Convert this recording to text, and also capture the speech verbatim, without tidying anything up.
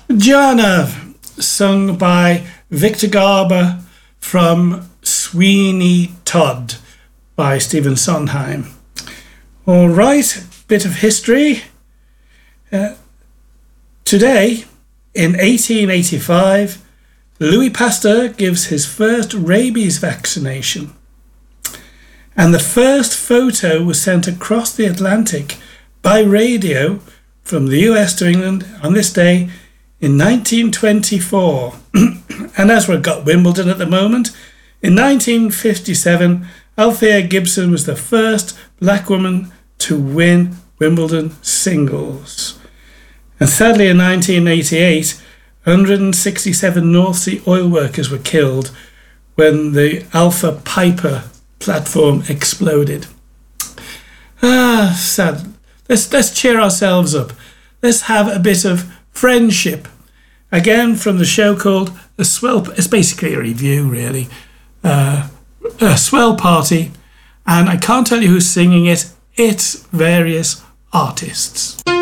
Joanna, sung by Victor Garber from Sweeney Todd by Stephen Sondheim. All right, bit of history. Uh, today, in eighteen eighty-five, Louis Pasteur gives his first rabies vaccination. And the first photo was sent across the Atlantic by radio from the U S to England on this day in nineteen twenty-four. And as we've got Wimbledon at the moment, in nineteen fifty-seven, Althea Gibson was the first black woman to win Wimbledon singles. And sadly, in nineteen eighty-eight, one hundred sixty-seven North Sea oil workers were killed when the Alpha Piper platform exploded. Ah, sad. Let's, let's cheer ourselves up. Let's have a bit of friendship. Again, from the show called A Swell... It's basically a review, really. Uh, a Swell Party. And I can't tell you who's singing it. It's various artists.